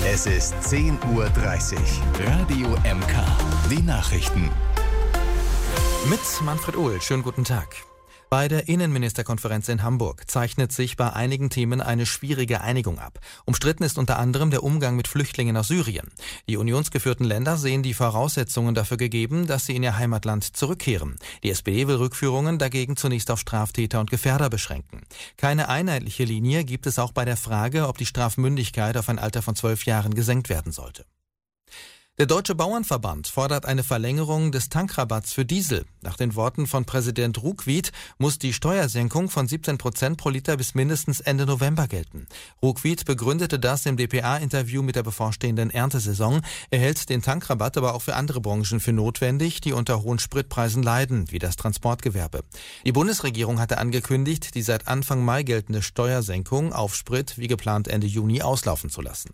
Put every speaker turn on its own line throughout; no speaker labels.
Es ist 10:30 Uhr. Radio MK. Die Nachrichten.
Mit Manfred Ohl. Schönen guten Tag. Bei der Innenministerkonferenz in Hamburg zeichnet sich bei einigen Themen eine schwierige Einigung ab. Umstritten ist unter anderem der Umgang mit Flüchtlingen aus Syrien. Die unionsgeführten Länder sehen die Voraussetzungen dafür gegeben, dass sie in ihr Heimatland zurückkehren. Die SPD will Rückführungen dagegen zunächst auf Straftäter und Gefährder beschränken. Keine einheitliche Linie gibt es auch bei der Frage, ob die Strafmündigkeit auf ein Alter von 12 Jahren gesenkt werden sollte. Der Deutsche Bauernverband fordert eine Verlängerung des Tankrabatts für Diesel. Nach den Worten von Präsident Ruckwied muss die Steuersenkung von 17% pro Liter bis mindestens Ende November gelten. Ruckwied begründete das im dpa-Interview mit der bevorstehenden Erntesaison. Er hält den Tankrabatt aber auch für andere Branchen für notwendig, die unter hohen Spritpreisen leiden, wie das Transportgewerbe. Die Bundesregierung hatte angekündigt, die seit Anfang Mai geltende Steuersenkung auf Sprit wie geplant Ende Juni auslaufen zu lassen.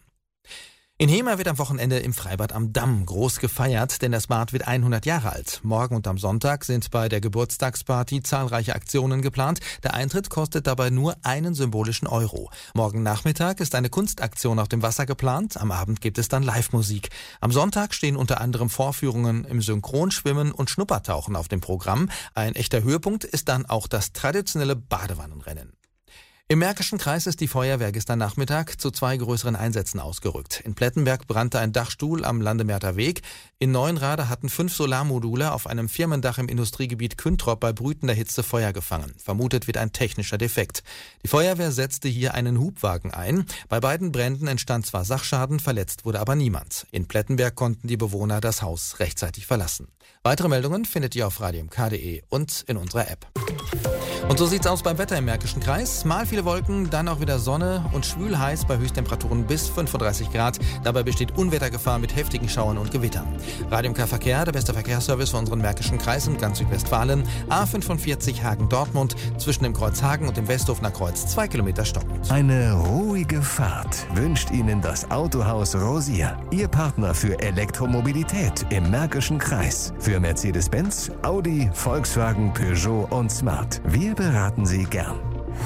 In Hemer wird am Wochenende im Freibad am Damm groß gefeiert, denn das Bad wird 100 Jahre alt. Morgen und am Sonntag sind bei der Geburtstagsparty zahlreiche Aktionen geplant. Der Eintritt kostet dabei nur einen symbolischen Euro. Morgen Nachmittag ist eine Kunstaktion auf dem Wasser geplant. Am Abend gibt es dann Live-Musik. Am Sonntag stehen unter anderem Vorführungen im Synchronschwimmen und Schnuppertauchen auf dem Programm. Ein echter Höhepunkt ist dann auch das traditionelle Badewannenrennen. Im Märkischen Kreis ist die Feuerwehr gestern Nachmittag zu 2 größeren Einsätzen ausgerückt. In Plettenberg brannte ein Dachstuhl am Landemärter Weg. In Neuenrade hatten 5 Solarmodule auf einem Firmendach im Industriegebiet Küntrop bei brütender Hitze Feuer gefangen. Vermutet wird ein technischer Defekt. Die Feuerwehr setzte hier einen Hubwagen ein. Bei beiden Bränden entstand zwar Sachschaden, verletzt wurde aber niemand. In Plettenberg konnten die Bewohner das Haus rechtzeitig verlassen. Weitere Meldungen findet ihr auf radiomk.de und in unserer App. Und so sieht's aus beim Wetter im Märkischen Kreis. Mal viele Wolken, dann auch wieder Sonne und schwül heiß bei Höchsttemperaturen bis 35 Grad. Dabei besteht Unwettergefahr mit heftigen Schauern und Gewittern. Radio MK Verkehr, der beste Verkehrsservice für unseren Märkischen Kreis und ganz Südwestfalen. A45 Hagen-Dortmund, zwischen dem Kreuz Hagen und dem Westhofener Kreuz 2 Kilometer stockend.
Eine ruhige Fahrt wünscht Ihnen das Autohaus Rosier. Ihr Partner für Elektromobilität im Märkischen Kreis. Für Mercedes-Benz, Audi, Volkswagen, Peugeot und Smart. Wir beraten Sie gern.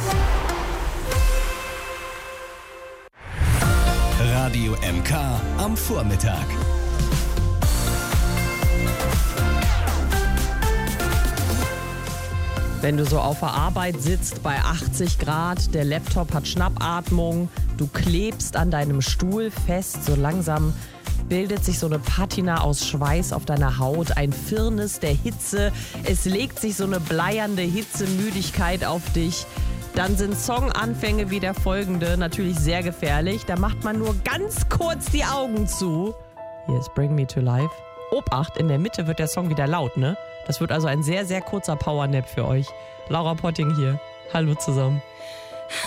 Radio MK am Vormittag.
Wenn du so auf der Arbeit sitzt bei 80 Grad, der Laptop hat Schnappatmung, du klebst an deinem Stuhl fest, so langsam bildet sich so eine Patina aus Schweiß auf deiner Haut, ein Firnis der Hitze, es legt sich so eine bleiernde Hitzemüdigkeit auf dich. Dann sind Songanfänge wie der folgende natürlich sehr gefährlich. Da macht man nur ganz kurz die Augen zu. Hier ist Bring Me to Life. Obacht, in der Mitte wird der Song wieder laut, ne? Das wird also ein sehr, sehr kurzer Powernap für euch. Laura Potting hier. Hallo zusammen.